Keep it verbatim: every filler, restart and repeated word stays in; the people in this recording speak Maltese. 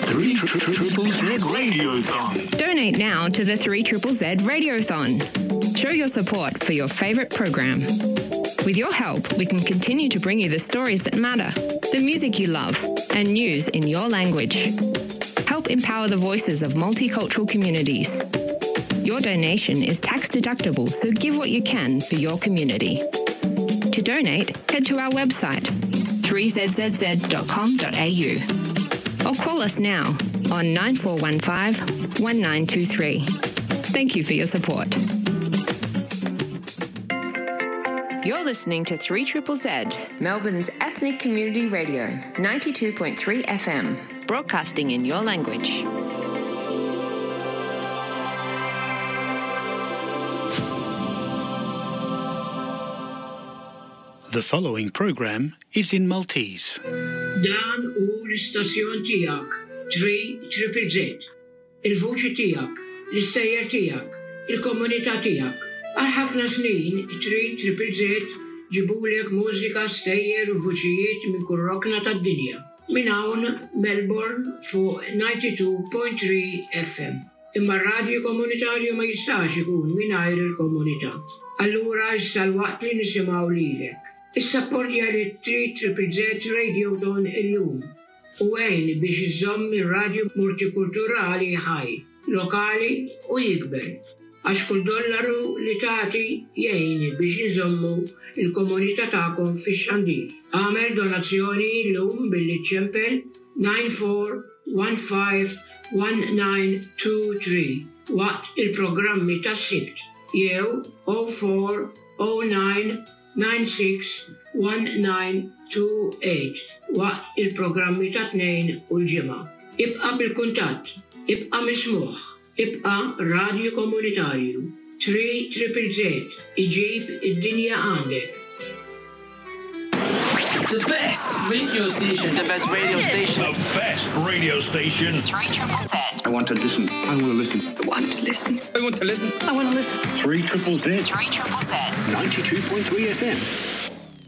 three Triple Z Radiothon. Donate now to the three Triple Z Radiothon. Show your support for your favourite program. With your help, we can continue to bring you the stories that matter, the music you love, and news in your language. Help empower the voices of multicultural communities. Your donation is tax deductible, so give what you can for your community. To donate, head to our website, three z z z dot com dot a u, or call us now on nine four one five, one nine two three. Thank you for your support. You're listening to three Triple Z, Melbourne's ethnic community radio, ninety-two point three F M, broadcasting in your language. The following program is in Maltese. Dan u l-istazzjon tijak, three Triple Z. Il-vuċi tijak, l-istejjer tijak, il-komunità tijak. Għal ħafna snin, three Triple Z ġibulek mużika, stejjer u vuċijiet minn kull rokna tad-dinja. Minn hawn Melbourne fuq ninety-two point three F M. Imma r-radju komunitarju ma jistax ikun mingħajr il-komunità. Allura issa l-waqt li nisimgħu lilek. Is-sapporti għal three Triple Z Radiothon illum u għejn biex iżomm ir-radju multikulturali ħaj, lokali u jikber. Għax kull dollaru li tagħti jgħin biex iżommu il-komunità tagħkom fix-xandir. Għamel donazzjoni llum billi ċempel nine four one five one nine two three waqt il-programmi tas-sibt jew oh four oh nine nine six one nine two eight waqt il-programmi ta' tnejn u l-ġimgħa. Ibqa' bil-kuntatt, ibqa' mismuħ, ibqa' radju komunitarju. three Triple Z iġib id-dinja għandek. The best radio station. The best radio station. The best radio station. three Triple Z. I want to listen. I want to listen. I want to listen. I want to listen. I want to listen. three Triple Z. three Triple Z. ninety-two point three F M.